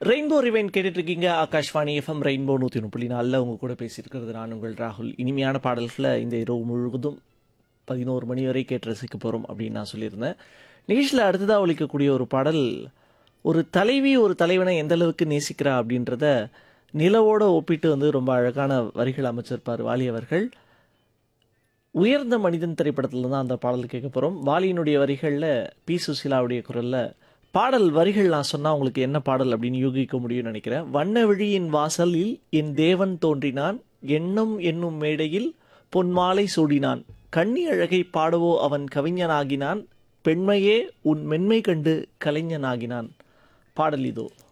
Rainbow ரிவைன் கேட்டுட்டு இருக்கீங்க. Akashvani FM rainbow 101.4 உங்க கூட பேசியிருக்கிறது நான் உங்கள் ராகுல். இனிமையான பாடல்களை இந்த இரவு முழுவதும் 11 மணி வரை கேட்டு ரசிக்க போகிறோம் அப்படின்னு நான் சொல்லியிருந்தேன். நிகழ்ச்சியில் அடுத்ததாக ஒலிக்கக்கூடிய ஒரு பாடல், ஒரு தலைவி ஒரு தலைவனை எந்த அளவுக்கு நேசிக்கிறா அப்படின்றத நிலவோட ஒப்பிட்டு ரொம்ப அழகான வரிகள் அமைச்சிருப்பார் வாலி அவர்கள். உயர்ந்த மனிதன் திரைப்படத்தில் தான் அந்த பாடல் கேட்க போகிறோம். வாலியினுடைய வரிகளில் பி சுசீலாவுடைய குரலில் பாடல் வரிகள் நான் சொன்னால் உங்களுக்கு என்ன பாடல் அப்படின்னு யூகிக்க முடியும்னு நினைக்கிறேன். வண்ண விழியின் வாசலில் என் தேவன் தோன்றினான், எண்ணம் என்னும் மேடையில் பொன்மாலை சூடினான், கண்ணி அழகை பாடவோ அவன் கவிஞனாகினான், பெண்மையே உன் மென்மை கண்டு கலைஞனாகினான். பாடல் இதோ.